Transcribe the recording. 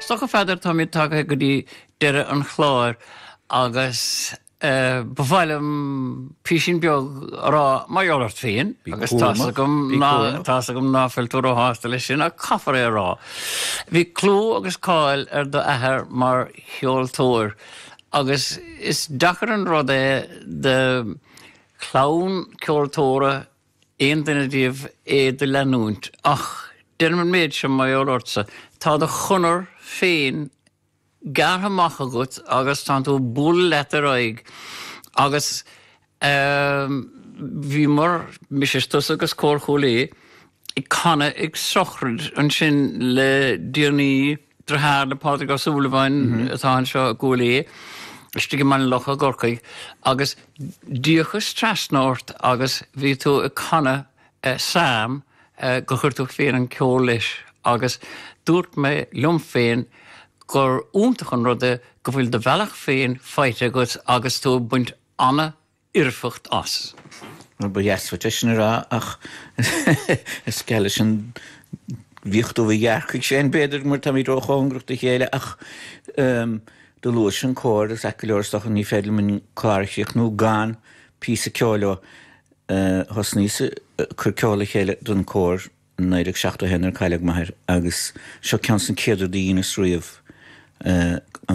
Stoch a feather tá mí take go dtí deire an chláir agus bhhailm písin beag rá maiolart féin, agus tá gom náfiltú ó hásta lei sin a caafar é rá. Bhí clú agus cáil ar do athair mar cheoltóir, agus is dachar an rud é de chlán ceoltóra éon duine díobh é de leanúint, ach deirm méid sem maiolartsa, tá do chunar féin gartha macha gut agus tá tú búl letar aig agus bhí mar misistus agus cór I canna ag sochrid an sin le díonaí drethar le Pádraig Ó Suailbhain atá an seo gúlaí stig man locha gorcaig agus díochas trasnóirt agus bhí tú ag canna sam go chuirtú féin an ceol leis agus dúirt mé liom féin gur úntach an rud go bhfuil de bhealach féin feite agus tú buint anna iarfacht as. Ba yes sin rá ach is ceile sin bhíochtú bhí dhearcaigh sé beidir mar tá míad róchángracht a chéile ach do luas an cóir is eice leorstach ní féidir min chláirseach nó gan písa ceola hos níos chur ceola chéile don cóir naireach 7 hennar caiileag maithir agus seo cean san céidir daoine sríomh